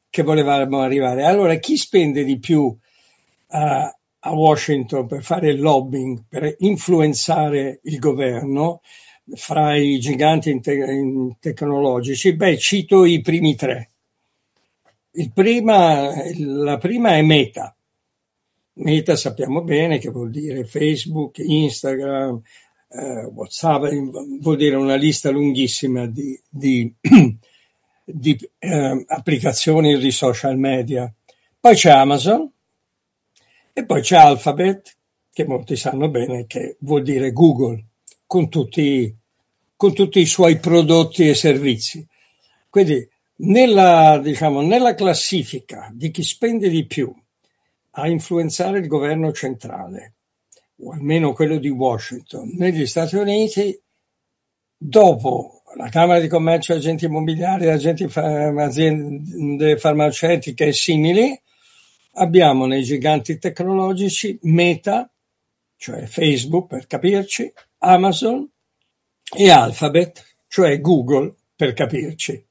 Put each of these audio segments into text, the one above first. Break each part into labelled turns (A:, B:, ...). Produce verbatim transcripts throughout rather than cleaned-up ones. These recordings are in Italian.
A: che volevamo arrivare. Allora, chi spende di più a, a Washington per fare il lobbying, per influenzare il governo fra i giganti in te- in tecnologici? Beh, cito i primi tre. Il prima, la prima è Meta. Meta sappiamo bene che vuol dire Facebook, Instagram, eh, WhatsApp, vuol dire una lista lunghissima di, di, di eh, applicazioni di social media. Poi c'è Amazon e poi c'è Alphabet, che molti sanno bene che vuol dire Google, con tutti, con tutti i suoi prodotti e servizi. Quindi nella, diciamo, nella classifica di chi spende di più a influenzare il governo centrale, o almeno quello di Washington, negli Stati Uniti, dopo la Camera di Commercio, agenti immobiliari, agenti aziende farmaceutiche e simili, abbiamo nei giganti tecnologici Meta, cioè Facebook per capirci, Amazon e Alphabet, cioè Google per capirci.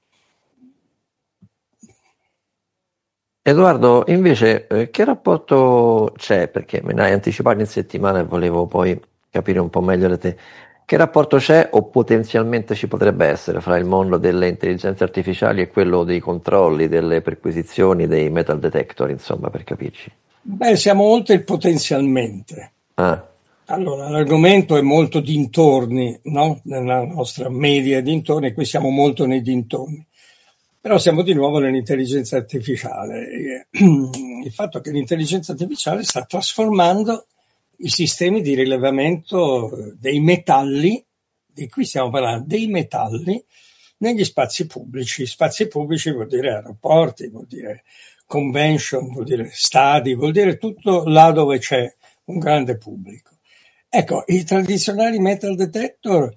B: Edoardo, invece, eh, che rapporto c'è? Perché me ne hai anticipato in settimana e volevo poi capire un po' meglio da te. Che rapporto c'è o potenzialmente ci potrebbe essere fra il mondo delle intelligenze artificiali e quello dei controlli, delle perquisizioni, dei metal detector, insomma, per capirci?
A: Beh, siamo oltre il potenzialmente.
B: Ah,
A: Allora, l'argomento è molto dintorni, no? Nella nostra media dintorni, qui siamo molto nei dintorni. Però siamo di nuovo nell'intelligenza artificiale. Il fatto che l'intelligenza artificiale sta trasformando i sistemi di rilevamento dei metalli, di cui stiamo parlando, dei metalli, negli spazi pubblici. Spazi pubblici vuol dire aeroporti, vuol dire convention, vuol dire stadi, vuol dire tutto là dove c'è un grande pubblico. Ecco, i tradizionali metal detector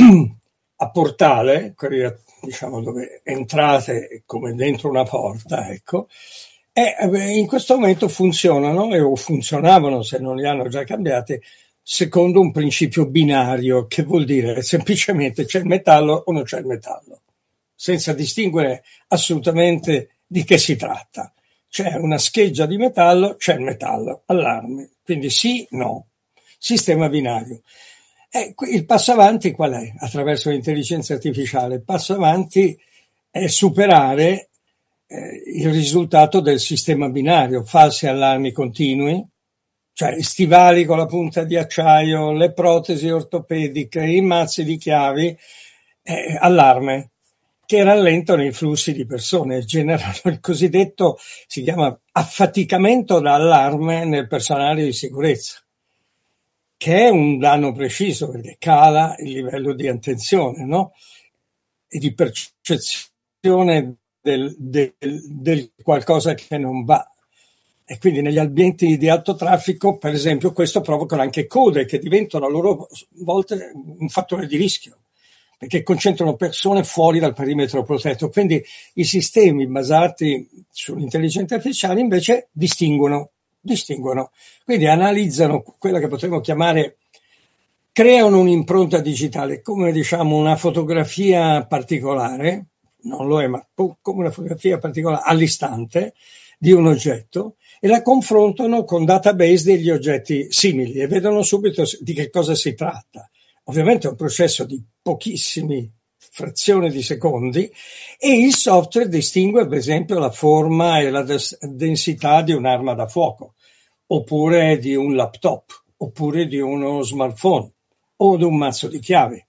A: a portale, quelli diciamo dove entrate come dentro una porta, ecco, e in questo momento funzionano o funzionavano, se non li hanno già cambiati, secondo un principio binario, che vuol dire semplicemente c'è il metallo o non c'è il metallo, senza distinguere assolutamente di che si tratta. C'è una scheggia di metallo, c'è il metallo, allarme, quindi sì, no, sistema binario. Eh, il passo avanti qual è? Attraverso l'intelligenza artificiale, il passo avanti è superare eh, il risultato del sistema binario, falsi allarmi continui, cioè stivali con la punta di acciaio, le protesi ortopediche, i mazzi di chiavi, eh, allarme, che rallentano i flussi di persone, generano il cosiddetto, si chiama affaticamento da allarme nel personale di sicurezza, che è un danno preciso perché cala il livello di attenzione, no? E di percezione del, del, del qualcosa che non va. E quindi negli ambienti di alto traffico, per esempio, questo provoca anche code che diventano a loro volte un fattore di rischio, perché concentrano persone fuori dal perimetro protetto. Quindi i sistemi basati sull'intelligenza artificiale invece distinguono distinguono, quindi analizzano quella che potremmo chiamare, creano un'impronta digitale, come diciamo una fotografia particolare, non lo è, ma come una fotografia particolare all'istante di un oggetto, e la confrontano con database degli oggetti simili e vedono subito di che cosa si tratta. Ovviamente è un processo di pochissimi frazioni di secondi, e il software distingue per esempio la forma e la densità di un'arma da fuoco, oppure di un laptop, oppure di uno smartphone o di un mazzo di chiavi.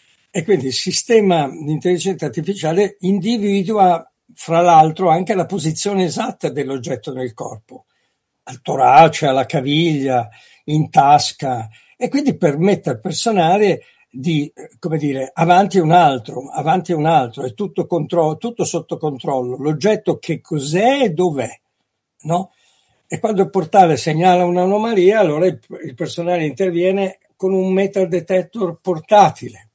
A: E quindi il sistema di intelligenza artificiale individua fra l'altro anche la posizione esatta dell'oggetto nel corpo, al torace, alla caviglia, in tasca, e quindi permette al personale di, come dire, avanti un altro, avanti un altro, è tutto, contro- tutto sotto controllo, l'oggetto che cos'è e dov'è, no? E quando il portale segnala un'anomalia, allora il, il personale interviene con un metal detector portatile,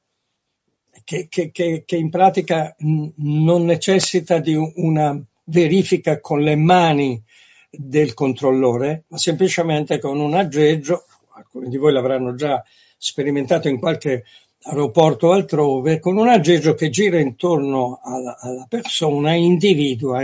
A: che, che, che, che in pratica n- non necessita di una verifica con le mani del controllore, ma semplicemente con un aggeggio, alcuni di voi l'avranno già sperimentato in qualche aeroporto o altrove, con un aggeggio che gira intorno alla, alla persona e individua